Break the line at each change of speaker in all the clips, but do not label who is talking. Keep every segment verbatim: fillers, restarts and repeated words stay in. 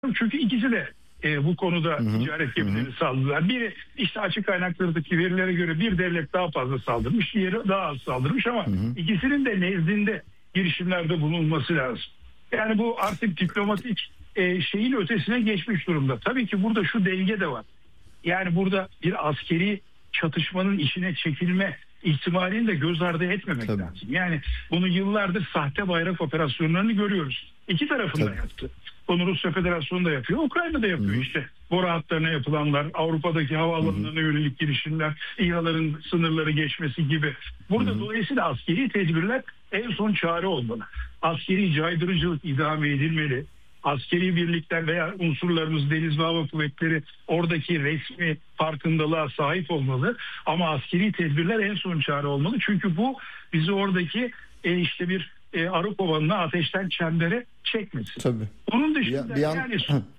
Çünkü ikisi de e, bu konuda
Hı hı.
ticaret gemilerini saldırdılar. Biri işte açık kaynaklardaki verilere göre bir devlet daha fazla saldırmış, diğeri daha az saldırmış ama
Hı hı.
ikisinin de nezdinde girişimlerde bulunması lazım. Yani bu artık diplomatik e, şeyin ötesine geçmiş durumda. Tabii ki burada şu denge de var. Yani burada bir askeri çatışmanın içine çekilme ihtimalini de göz ardı etmemek
Tabii.
lazım. Yani bunu yıllardır sahte bayrak operasyonlarını görüyoruz. İki tarafında
Tabii.
yaptı. Bunu Rusya Federasyonu da yapıyor, Ukrayna da yapıyor.
Hı hı.
İşte boru hatlarına yapılanlar, Avrupa'daki havaalanlarına yönelik girişimler, İHA'ların sınırları geçmesi gibi. Burada
Hı hı.
dolayısıyla askeri tedbirler en son çare olmalı. Askeri caydırıcılık idame edilmeli. Askeri birlikler veya unsurlarımız, deniz ve hava kuvvetleri oradaki resmi farkındalığa sahip olmalı. Ama askeri tedbirler en son çare olmalı. Çünkü bu bizi oradaki e, işte bir e, arı kovanına, ateşten çembere çekmesin.
Tabii.
Bunun
Bir,
dışında
bir an...
yani...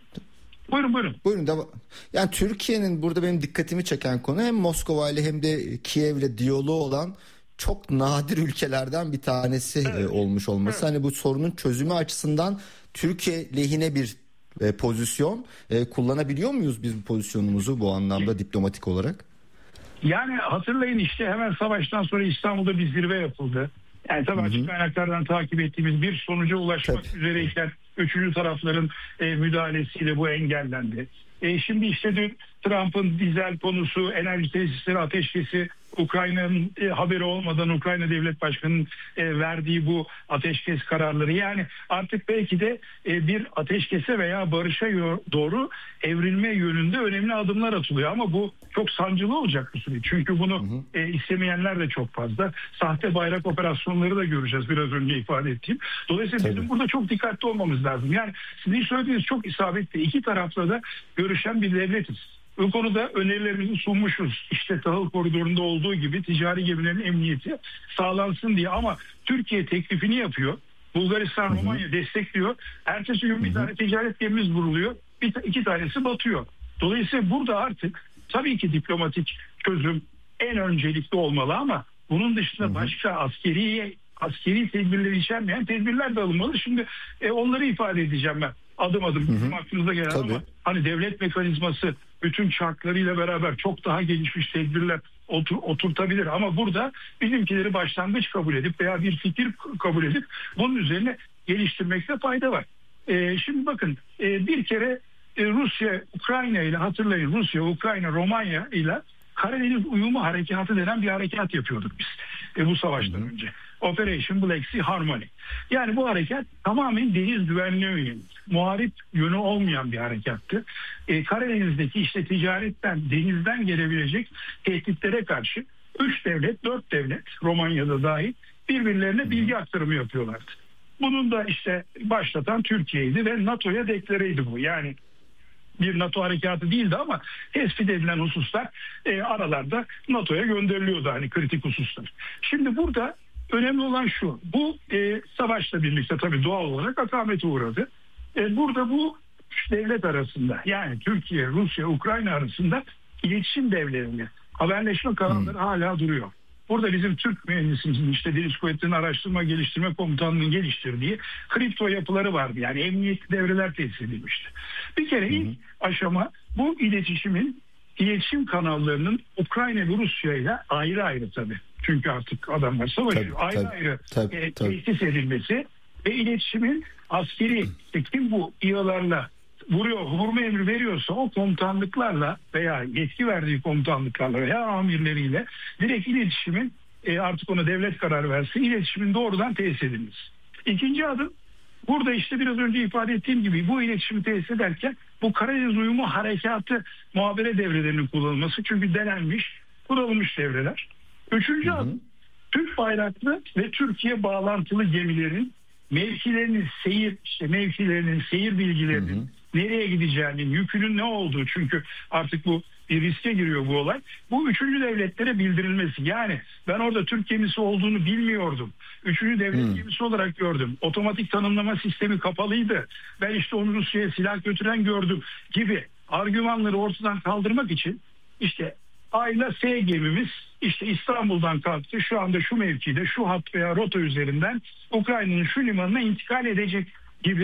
Buyurun buyurun.
Buyurun da, yani Türkiye'nin burada benim dikkatimi çeken konu hem Moskova ile hem de Kiev ile diyaloğu olan çok nadir ülkelerden bir tanesi
Evet.
olmuş olması.
Evet.
Hani bu sorunun çözümü açısından Türkiye lehine bir e, pozisyon e, kullanabiliyor muyuz biz bu pozisyonumuzu bu anlamda diplomatik olarak?
Yani hatırlayın işte hemen savaştan sonra İstanbul'da bir zirve yapıldı. Yani tabii
Hı hı.
açık kaynaklardan takip ettiğimiz bir sonuca ulaşmak
Tabii.
üzereyken üçüncü tarafların e, müdahalesiyle bu engellendi. E, şimdi işte dün Trump'ın dizel konusu, enerji tesisleri ateşkesi, Ukrayna'nın e, haberi olmadan Ukrayna Devlet Başkanı'nın e, verdiği bu ateşkes kararları. Yani artık belki de e, bir ateşkese veya barışa yo- doğru evrilme yönünde önemli adımlar atılıyor. Ama bu çok sancılı olacak bir süreç. Çünkü bunu
Hı hı.
e, istemeyenler de çok fazla. Sahte bayrak operasyonları da göreceğiz biraz önce ifade ettiğim. Dolayısıyla
Tabii.
bizim burada çok dikkatli olmamız lazım. Yani sizin söylediğiniz çok isabetli. İki tarafla da görüşen bir devletiz. Bu konuda önerilerimizi sunmuşuz. İşte tahıl koridorunda olduğu gibi ticari gemilerin emniyeti sağlansın diye. Ama Türkiye teklifini yapıyor. Bulgaristan,
Hı hı.
Romanya destekliyor. Ertesi gün bir
Hı hı.
tane ticaret gemimiz vuruluyor. Bir, iki tanesi batıyor. Dolayısıyla burada artık tabii ki diplomatik çözüm en öncelikli olmalı ama bunun dışında
Hı hı.
başka askeri askeri tedbirleri içermeyen tedbirler de alınmalı. Şimdi e, onları ifade edeceğim ben. Adım adım
Hı hı.
bizim aklınıza gelen
Tabii.
ama hani devlet mekanizması bütün çarklarıyla beraber çok daha gelişmiş tedbirler otur, oturtabilir. Ama burada bizimkileri başlangıç kabul edip veya bir fikir kabul edip bunun üzerine geliştirmekte fayda var. E, şimdi bakın e, bir kere e, Rusya, Ukrayna ile hatırlayın Rusya, Ukrayna, Romanya ile Karadeniz Uyumu Harekatı denen bir harekat yapıyorduk biz e, bu savaştan
Hı hı.
önce. Operation Black Sea Harmony. Yani bu harekat tamamen deniz güvenliği yönelik, muharip yönü olmayan bir harekattı. E, Karadeniz'deki işte ticaretten, denizden gelebilecek tehditlere karşı üç devlet, dört devlet, Romanya'da dahil birbirlerine bilgi aktarımı yapıyorlardı. Bunun da işte başlatan Türkiye'ydi ve NATO'ya deklareydi bu. Yani bir NATO harekatı değildi ama tespit edilen hususlar e, aralarda NATO'ya gönderiliyordu hani kritik hususlar. Şimdi burada önemli olan şu, bu e, savaşla birlikte tabii doğal olarak akamete uğradı. E, burada bu üç devlet arasında yani Türkiye, Rusya, Ukrayna arasında iletişim devlerini, haberleşme kanalları hmm. hala duruyor. Burada bizim Türk mühendisimizin işte Deniz Kuvvetleri'nin Araştırma Geliştirme Komutanlığı'nın geliştirdiği kripto yapıları vardı. Yani emniyetli devreler tesis edilmişti. Bir kere ilk hı hı. aşama bu iletişimin, iletişim kanallarının Ukrayna ve Rusya ile ayrı ayrı tabii. Çünkü artık adamlar savaşıyor.
Tabii,
ayrı
tabii,
ayrı
tabii,
e,
tabii.
tesis edilmesi ve iletişimin askeri, işte kim bu İHA'larla vuruyor, vurma emri veriyorsa o komutanlıklarla veya yetki verdiği komutanlıklarla veya amirleriyle direkt iletişimin e, artık ona devlet karar versin, iletişimin doğrudan tesis edilmesi. İkinci adım burada işte biraz önce ifade ettiğim gibi bu iletişimi tesis ederken bu Karadeniz Uyumu Harekatı muhabere devrelerinin kullanılması çünkü denenmiş, kurulmuş devreler. Üçüncü
Hı hı.
adım Türk bayraklı ve Türkiye bağlantılı gemilerin mevkilerinin seyir, işte mevkilerinin seyir bilgilerinin hı hı. nereye gideceğinin, yükünün ne olduğu çünkü artık bu bir riske giriyor bu olay. Bu üçüncü devletlere bildirilmesi. Yani ben orada Türk gemisi olduğunu bilmiyordum. Üçüncü devlet hmm. gemisi olarak gördüm. Otomatik tanımlama sistemi kapalıydı. Ben işte onu Rusya'ya silah götüren gördüm gibi argümanları ortadan kaldırmak için işte Ayla S gemimiz işte İstanbul'dan kalktı. Şu anda şu mevkide, şu hat veya rota üzerinden Ukrayna'nın şu limanına intikal edecek gibi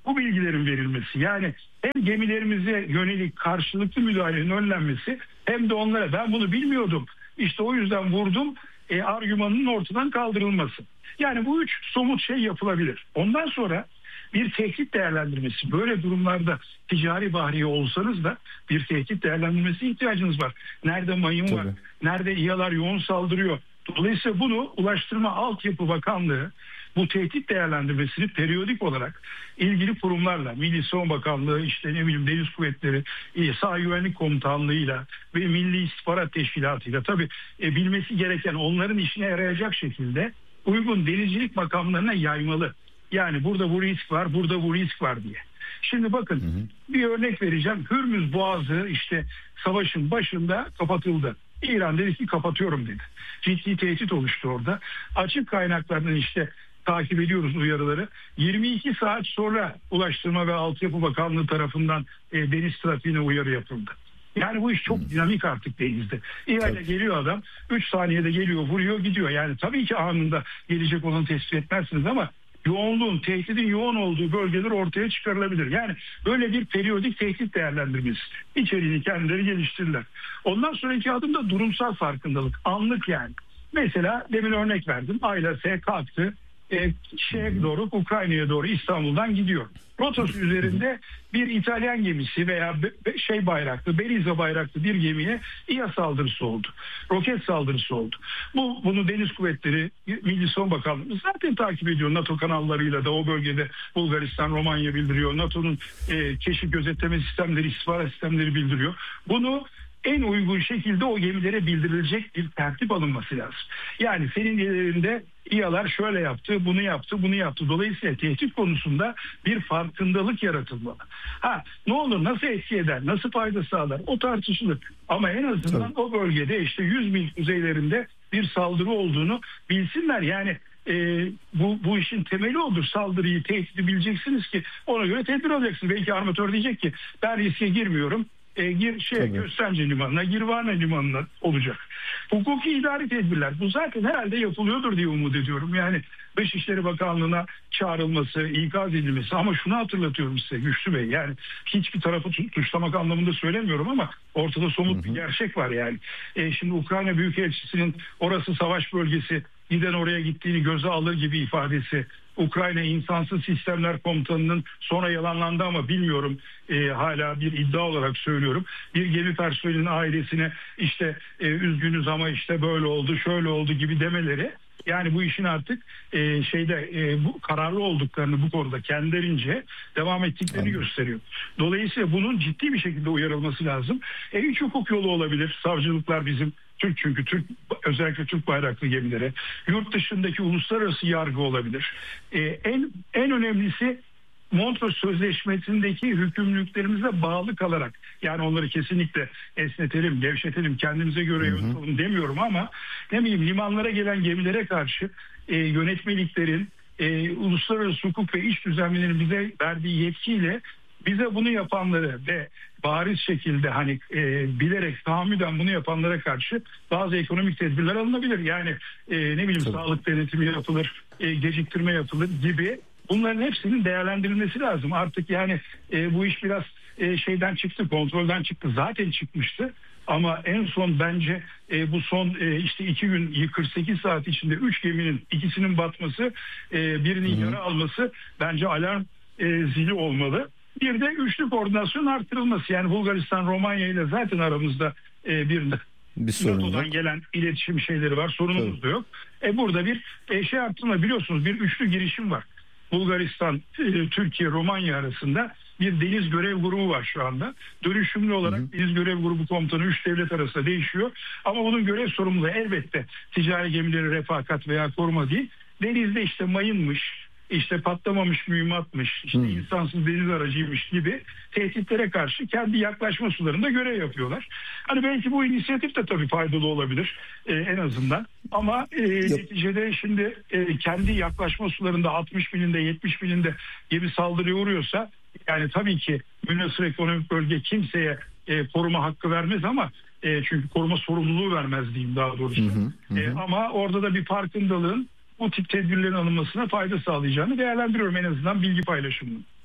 bu bilgilerin verilmesi, yani hem gemilerimize yönelik karşılıklı müdahalenin önlenmesi hem de onlara ben bunu bilmiyordum işte o yüzden vurdum e, argümanının ortadan kaldırılması. Yani bu üç somut şey yapılabilir. Ondan sonra bir tehdit değerlendirmesi. Böyle durumlarda ticari bahriye olsanız da bir tehdit değerlendirmesi ihtiyacınız var. Nerede mayın var?
Tabii.
Nerede İHA'lar yoğun saldırıyor? Dolayısıyla bunu Ulaştırma Altyapı Bakanlığı bu tehdit değerlendirmesini periyodik olarak ilgili kurumlarla, Milli Savunma Bakanlığı, işte ne bileyim Deniz Kuvvetleri, Sağ Güvenlik Komutanlığı'yla ve Milli İstihbarat Teşkilatı'yla tabii e, bilmesi gereken onların işine yarayacak şekilde uygun denizcilik makamlarına yaymalı. Yani burada bu risk var, burada bu risk var diye. Şimdi bakın hı hı. bir örnek vereceğim. Hürmüz Boğazı işte savaşın başında kapatıldı. İran dedi ki kapatıyorum dedi. Ciddi tehdit oluştu orada. Açık kaynaklardan işte takip ediyoruz uyarıları. yirmi iki saat sonra Ulaştırma ve Altyapı Bakanlığı tarafından e, deniz trafiğine uyarı yapıldı. Yani bu iş çok hmm. dinamik artık denizde. İhale geliyor adam, üç saniyede geliyor, vuruyor, gidiyor. Yani tabii ki anında gelecek olanı tespit etmezsiniz ama yoğunluğun, tehdidin yoğun olduğu bölgeler ortaya çıkarılabilir. Yani böyle bir periyodik tehdit değerlendirmesi. İçeriğini kendileri geliştirirler. Ondan sonraki adım da durumsal farkındalık. Anlık yani. Mesela demin örnek verdim. Ayla S kalktı. E, şeye doğru, Ukrayna'ya doğru İstanbul'dan gidiyor. Rotası üzerinde bir İtalyan gemisi veya be, şey bayraklı, Belize bayraklı bir gemiye İHA saldırısı oldu. Roket saldırısı oldu. Bu bunu Deniz Kuvvetleri, Milli Savunma Bakanlığı zaten takip ediyor. NATO kanallarıyla da o bölgede Bulgaristan, Romanya bildiriyor. NATO'nun e, keşif gözetleme sistemleri, istihbarat sistemleri bildiriyor. Bunu en uygun şekilde o gemilere bildirilecek bir tertip alınması lazım. Yani senin ellerinde İHA'lar şöyle yaptı, bunu yaptı, bunu yaptı. Dolayısıyla tehdit konusunda bir farkındalık yaratılmalı. Ha, ne olur, nasıl etki eder, nasıl fayda sağlar o tartışılır. Ama en azından Tabii. o bölgede işte yüz mil kuzeylerinde bir saldırı olduğunu bilsinler. Yani e, bu, bu işin temeli odur. Saldırıyı, tehdidi bileceksiniz ki ona göre tedbir alacaksınız. Belki armatör diyecek ki ben riske girmiyorum. E, gir şey Köstence Limanı'na, Girvana Limanı'na olacak. Hukuki idari tedbirler. Bu zaten herhalde yapılıyordur diye umut ediyorum. Yani Dışişleri Bakanlığı'na çağrılması, ikaz edilmesi. Ama şunu hatırlatıyorum size Güçlü Bey. Yani hiçbir tarafı suçlamak anlamında söylemiyorum ama ortada somut hı hı. bir gerçek var yani. E, şimdi Ukrayna Büyükelçisi'nin orası savaş bölgesi, giden oraya gittiğini göze alır gibi ifadesi. Ukrayna İnsansız Sistemler Komutanı'nın sonra yalanlandı ama bilmiyorum e, hala bir iddia olarak söylüyorum. Bir gemi personelinin ailesine işte e, üzgünüz ama işte böyle oldu şöyle oldu gibi demeleri. Yani bu işin artık e, şeyde e, bu kararlı olduklarını bu konuda kendilerince devam ettiklerini Anladım. gösteriyor. Dolayısıyla bunun ciddi bir şekilde uyarılması lazım. E, üç hukuk yolu olabilir. Savcılıklar bizim Türk çünkü Türk özellikle Türk bayraklı gemilere, yurt dışındaki uluslararası yargı olabilir. Ee, en en önemlisi Montreux Sözleşmesi'ndeki hükümlülüklerimize bağlı kalarak, yani onları kesinlikle esnetelim, gevşetelim, kendimize göre yönetelim demiyorum ama ne bileyim limanlara gelen gemilere karşı e, yönetmeliklerin, e, uluslararası hukuk ve iş düzenlerinin bize verdiği yetkiyle bize bunu yapanları ve bariz şekilde hani e, bilerek tahammüden bunu yapanlara karşı bazı ekonomik tedbirler alınabilir. Yani e, ne bileyim Tabii. sağlık denetimi yapılır, e, geciktirme yapılır gibi bunların hepsinin değerlendirilmesi lazım. Artık yani e, bu iş biraz e, şeyden çıktı, kontrolden çıktı. Zaten çıkmıştı. Ama en son bence e, bu son e, işte iki gün kırk sekiz saat içinde üç geminin ikisinin batması, e, birinin yara alması bence alarm e, zili olmalı. Bir de üçlü koordinasyon artırılması. Yani Bulgaristan, Romanya ile zaten aramızda e, bir, bir NATO'dan gelen iletişim şeyleri var. Sorunumuz evet. da yok. E, burada bir e, şey artırma, biliyorsunuz bir üçlü girişim var. Bulgaristan, e, Türkiye, Romanya arasında bir deniz görev grubu var şu anda. Dönüşümlü olarak hı hı. deniz görev grubu komutanı üç devlet arasında değişiyor. Ama bunun görev sorumluluğu elbette ticari gemileri refakat veya koruma değil. Denizde işte mayınmış, işte patlamamış mühimmatmış, işte hmm. insansız deniz aracıymış gibi tehditlere karşı kendi yaklaşma sularında görev yapıyorlar. Hani belki bu inisiyatif de tabii faydalı olabilir e, en azından. Ama e, neticede şimdi e, kendi yaklaşma sularında altmış milinde yetmiş milinde gemi saldırıya uğruyorsa yani tabii ki münhasır ekonomik bölge kimseye e, koruma hakkı vermez ama e, çünkü koruma sorumluluğu vermez diyeyim daha doğrusu. Hı hı, hı. E, ama orada da bir farkındalığın bu tip tedbirlerin alınmasına fayda sağlayacağını değerlendiriyorum en azından bilgi paylaşımını.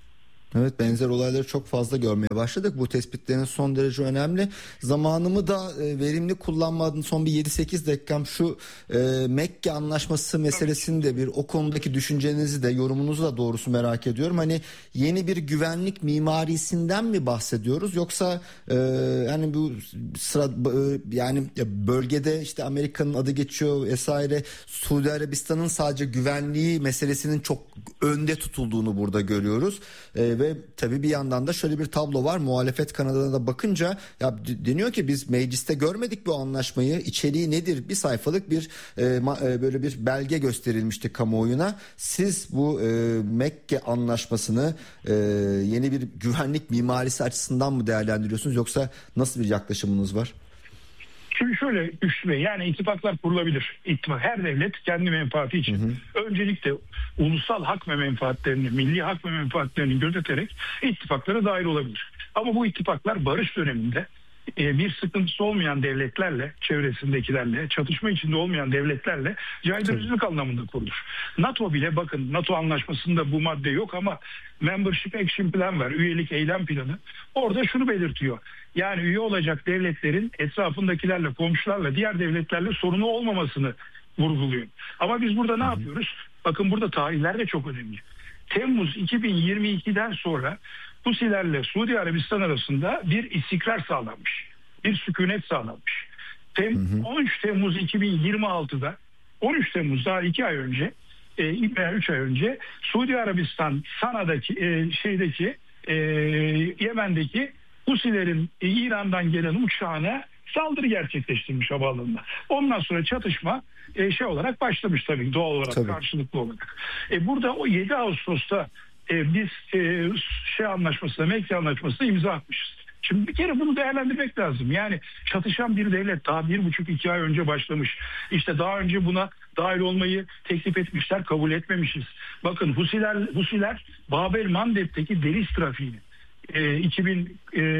Evet, benzer olayları çok fazla görmeye başladık. Bu tespitlerin son derece önemli. Zamanımı da e, verimli kullanmadığım son bir yedi sekiz dakikam şu e, Mekke Anlaşması meselesini de bir o konudaki düşüncenizi de yorumunuzu da doğrusu merak ediyorum. Hani yeni bir güvenlik mimarisinden mi bahsediyoruz yoksa e, yani bu sıra e, yani bölgede işte Amerika'nın adı geçiyor vesaire, Suudi Arabistan'ın sadece güvenliği meselesinin çok önde tutulduğunu burada görüyoruz. E, ve tabii bir yandan da şöyle bir tablo var. Muhalefet kanadına da bakınca ya deniyor ki biz mecliste görmedik bu anlaşmayı. İçeriği nedir? Bir sayfalık bir e, ma, e, böyle bir belge gösterilmişti kamuoyuna. Siz bu e, Mekke Anlaşması'nı e, yeni bir güvenlik mimarisi açısından mı değerlendiriyorsunuz yoksa nasıl bir yaklaşımınız var?
Şimdi şöyle üstüne, yani ittifaklar kurulabilir. İttifak, her devlet kendi menfaati için hı hı. öncelikle ulusal hak ve menfaatlerini, milli hak ve menfaatlerini gözeterek ittifaklara dahil olabilir. Ama bu ittifaklar barış döneminde e, bir sıkıntısı olmayan devletlerle, çevresindekilerle, çatışma içinde olmayan devletlerle caydırıcılık anlamında kurulur. NATO bile, bakın NATO anlaşmasında bu madde yok ama Membership Action Plan var, üyelik eylem planı. Orada şunu belirtiyor. Yani üye olacak devletlerin etrafındakilerle, komşularla, diğer devletlerle sorunu olmamasını vurguluyor. Ama biz burada ne yapıyoruz? Bakın burada tarihler de çok önemli. Temmuz iki bin yirmi ikiden sonra Husilerle Suudi Arabistan arasında bir istikrar sağlanmış. Bir sükunet sağlanmış. Tem- on üç Temmuz iki bin yirmi altıda, on üç Temmuz daha iki ay önce veya üç ay önce Suudi Arabistan Sana'daki e, şeydeki e, Yemen'deki Husilerin e, İran'dan gelen uçağına saldırı gerçekleştirmiş havaalanında. Ondan sonra çatışma e, şey olarak başlamış tabii, doğal olarak, tabii. karşılıklı olarak. E, burada o yedi Ağustos'ta e, biz e, şey anlaşmasına, Mekke Anlaşması'na imza atmışız. Şimdi bir kere bunu değerlendirmek lazım. Yani çatışan bir devlet daha bir buçuk iki ay önce başlamış. İşte daha önce buna dahil olmayı teklif etmişler, kabul etmemişiz. Bakın Husiler, Husiler Bab-el Mandeb'teki deniz trafiğini e, iki bin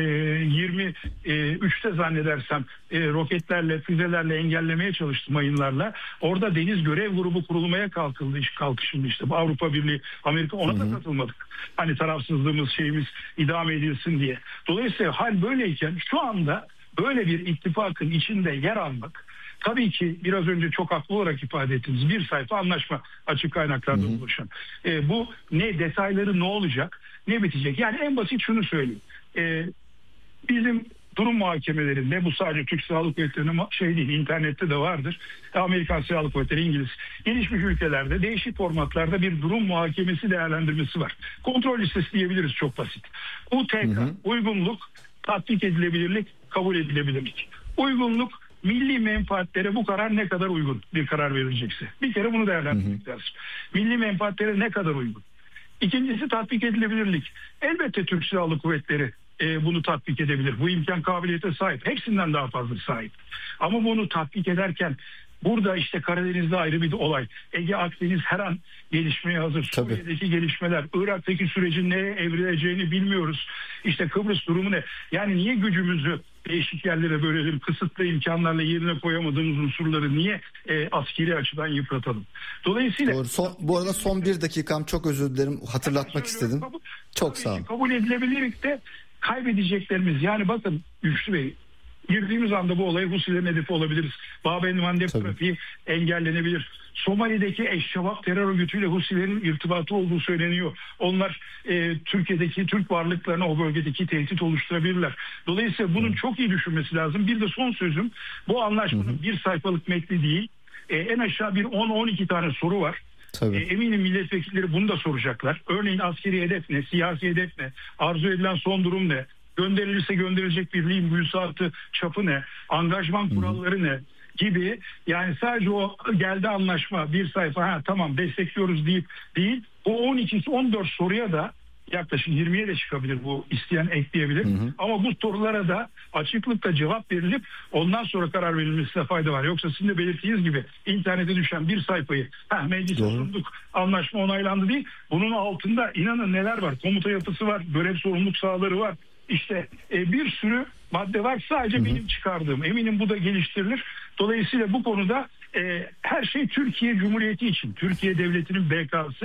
yirmi üçte zannedersem e, roketlerle, füzelerle engellemeye çalıştı, mayınlarla. Orada deniz görev grubu kurulmaya kalkıldı, iş kalkışıldı işte. Avrupa Birliği, Amerika, ona da katılmadık. Hani tarafsızlığımız, şeyimiz idame edilsin diye. Dolayısıyla hal böyleyken şu anda böyle bir ittifakın içinde yer almak, tabii ki biraz önce çok haklı olarak ifade ettiğiniz bir sayfa anlaşma, açık kaynaklardan oluşan. E, bu ne detayları ne olacak, ne bitecek? Yani en basit şunu söyleyeyim. E, bizim durum muhakemelerinde, bu sadece Türk Silahlı Kuvvetleri'nin şey değil, internette de vardır. Amerikan Silahlı Kuvvetleri, İngiliz, gelişmiş ülkelerde değişik formatlarda bir durum muhakemesi değerlendirmesi var. Kontrol listesi diyebiliriz, çok basit. U T K, hı hı. uygunluk, tatbik edilebilirlik, kabul edilebilirlik. Uygunluk, milli menfaatlere bu karar ne kadar uygun bir karar verilecekse. Bir kere bunu değerlendirmek hı hı. lazım. Milli menfaatlere ne kadar uygun? İkincisi tatbik edilebilirlik. Elbette Türk Silahlı Kuvvetleri e, bunu tatbik edebilir. Bu imkan kabiliyete sahip. Hepsinden daha fazla sahip. Ama bunu tatbik ederken burada işte Karadeniz'de ayrı bir olay. Ege, Akdeniz her an gelişmeye hazır.
Tabii.
Suriye'deki gelişmeler, Irak'taki sürecin neye evrileceğini bilmiyoruz. İşte Kıbrıs durumu ne? Yani niye gücümüzü değişik yerlere bölelim, kısıtlı imkanlarla yerine koyamadığımız unsurları niye e, askeri açıdan yıpratalım? Dolayısıyla...
Doğru. Son, bu arada son bir dakikam, çok özür dilerim, hatırlatmak istedim.
Kabul,
çok sağ olun.
Kabul edilebilirlikte kaybedeceklerimiz, yani bakın Güçlü Bey, girdiğimiz anda bu olay Husilerin hedefi olabiliriz. Bab-el Mandeb trafiği engellenebilir. Somali'deki Eşşebab terör örgütüyle Husilerin irtibatı olduğu söyleniyor. Onlar e, Türkiye'deki Türk varlıklarına o bölgedeki tehdit oluşturabilirler. Dolayısıyla bunun çok iyi düşünmesi lazım. Bir de son sözüm, bu anlaşmanın hı hı. bir sayfalık metni değil. E, en aşağı bir on on iki tane soru var. E, eminim milletvekilleri bunu da soracaklar. Örneğin askeri hedef ne, siyasi hedef ne, arzu edilen son durum ne, gönderilirse gönderilecek birliğin mülsatı çapı ne, angajman kuralları hı hı. ne gibi. Yani sadece o geldi anlaşma bir sayfa, ha tamam destekliyoruz deyip değil, bu on iki on dört soruya da yaklaşık yirmiye de çıkabilir, bu isteyen ekleyebilir. Hı hı. Ama bu sorulara da açıklıkla cevap verilip ondan sonra karar verilmesine fayda var. Yoksa sizin de belirttiğiniz gibi internete düşen bir sayfayı ha meclise sunduk, anlaşma onaylandı değil. Bunun altında inanın neler var. Komuta yapısı var, görev sorumluluk sahaları var. İşte e, bir sürü madde var, sadece hı hı. benim çıkardığım. Eminim bu da geliştirilir. Dolayısıyla bu konuda e, her şey Türkiye Cumhuriyeti için, Türkiye Devleti'nin B K'sı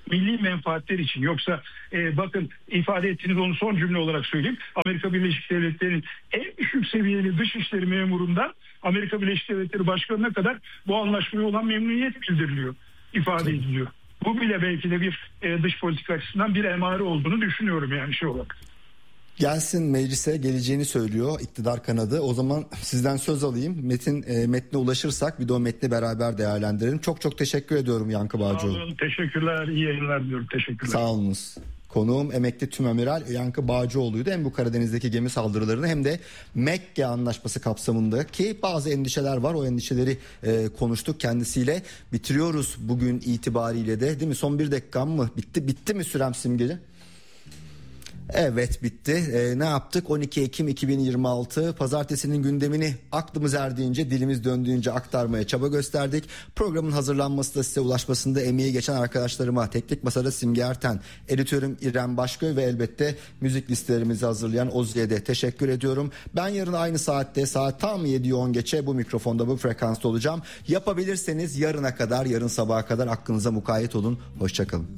milli menfaatler için. Yoksa e, bakın ifade ettiğiniz onu son cümle olarak söyleyeyim. Amerika Birleşik Devletleri'nin en düşük seviyeli dışişleri memurundan Amerika Birleşik Devletleri Başkanı'na kadar bu anlaşmaya olan memnuniyet bildiriliyor, ifade ediliyor. Bu bile belki de bir e, dış politika açısından bir emare olduğunu düşünüyorum yani şey olarak.
Gelsin meclise geleceğini söylüyor iktidar kanadı. O zaman sizden söz alayım. Metin e, metne ulaşırsak bir de o metni beraber değerlendirelim. Çok çok teşekkür ediyorum Yankı Bağcıoğlu.
Sağ olun, teşekkürler, iyi yayınlar diliyorum. Teşekkürler.
Sağ olunuz. Konuğum emekli tümamiral Yankı Bağcıoğlu'ydu. Hem bu Karadeniz'deki gemi saldırılarını hem de Mekke Anlaşması kapsamındaki bazı endişeler var. O endişeleri e, konuştuk kendisiyle. Bitiriyoruz bugün itibariyle de, değil mi? Son bir dakikam mı? Bitti bitti mi sürem Simgeci? Evet bitti. Ee, ne yaptık? on iki Ekim iki bin yirmi altı Pazartesinin gündemini aklımız erdiğince, dilimiz döndüğünce aktarmaya çaba gösterdik. Programın hazırlanması da size ulaşmasında emeği geçen arkadaşlarıma, Teknik Masa'da Simge Erten, editörüm İrem Başköy ve elbette müzik listelerimizi hazırlayan Ozi'ye de teşekkür ediyorum. Ben yarın aynı saatte, saat tam yedi on geçe bu mikrofonda, bu frekansta olacağım. Yapabilirseniz yarına kadar, yarın sabaha kadar aklınıza mukayyet olun. Hoşçakalın.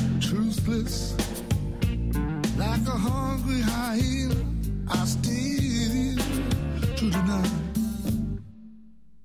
Like a hungry hyena, I still